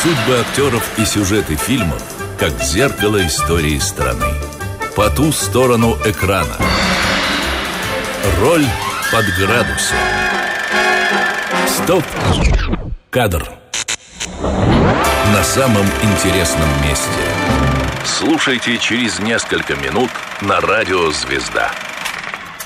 Судьбы актеров и сюжеты фильмов как зеркало истории страны. По ту сторону экрана. Роль под градусом. Стоп! Кадр. На самом интересном месте. Слушайте через несколько минут на радио «Звезда».